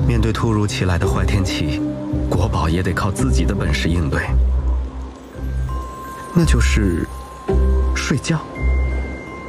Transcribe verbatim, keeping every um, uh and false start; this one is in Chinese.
面对突如其来的坏天气，国宝也得靠自己的本事应对，那就是睡觉。